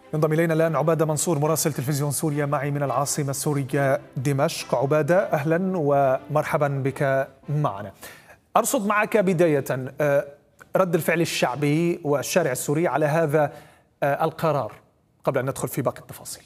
ينضم إلينا الآن عبادة منصور مراسل تلفزيون سوريا معي من العاصمة السورية دمشق. عبادة أهلا ومرحبا بك معنا. أرصد معك بداية رد الفعل الشعبي والشارع السوري على هذا القرار قبل أن ندخل في باقي التفاصيل.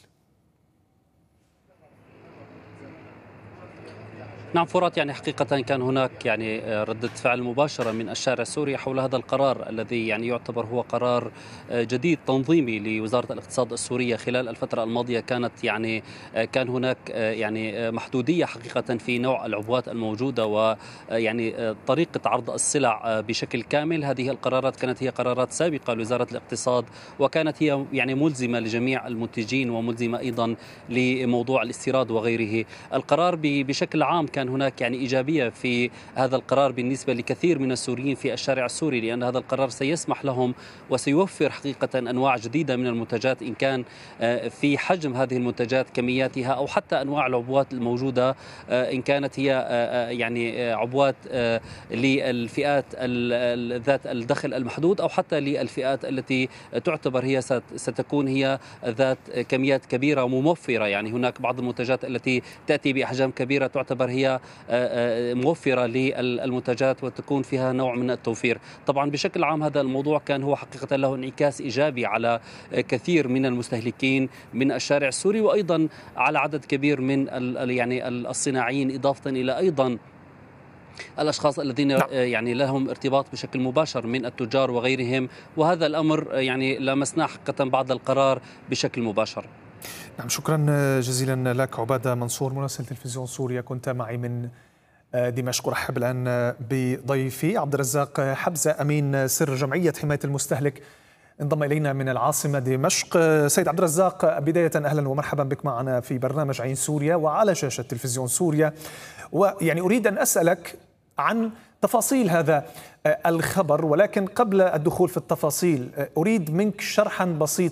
نعم فرات، حقيقة كان هناك ردة فعل مباشرة من الشارع السوري حول هذا القرار الذي يعتبر هو قرار جديد تنظيمي لوزارة الاقتصاد السورية. خلال الفترة الماضية كان هناك محدودية حقيقة في نوع العبوات الموجودة طريقة عرض السلع بشكل كامل. هذه القرارات كانت هي قرارات سابقة لوزارة الاقتصاد، وكانت هي ملزمة لجميع المنتجين وملزمة أيضا لموضوع الاستيراد وغيره. القرار بشكل عام كان هناك إيجابية في هذا القرار بالنسبة لكثير من السوريين في الشارع السوري، لأن هذا القرار سيسمح لهم وسيوفر حقيقة أنواع جديدة من المنتجات، إن كان في حجم هذه المنتجات كمياتها أو حتى أنواع العبوات الموجودة، إن كانت هي عبوات للفئات ذات الدخل المحدود أو حتى للفئات التي تعتبر هي ستكون هي ذات كميات كبيرة وموفرة. هناك بعض المنتجات التي تأتي بأحجام كبيرة تعتبر هي موفرة للمنتجات وتكون فيها نوع من التوفير. طبعا بشكل عام هذا الموضوع كان هو حقيقة له انعكاس إيجابي على كثير من المستهلكين من الشارع السوري، وأيضا على عدد كبير من الصناعيين، إضافة إلى أيضا الأشخاص الذين لهم ارتباط بشكل مباشر من التجار وغيرهم. وهذا الأمر لمسناه حقيقة بعد القرار بشكل مباشر. نعم، شكرا جزيلا لك عبادة منصور مراسل تلفزيون سوريا، كنت معي من دمشق. أرحب الآن بضيفي عبد الرزاق حبزة أمين سر جمعية حماية المستهلك، انضم إلينا من العاصمة دمشق. سيد عبد الرزاق، بداية أهلا ومرحبا بك معنا في برنامج عين سوريا وعلى شاشة تلفزيون سوريا. أريد أن أسألك عن تفاصيل هذا الخبر، ولكن قبل الدخول في التفاصيل أريد منك شرحا بسيطا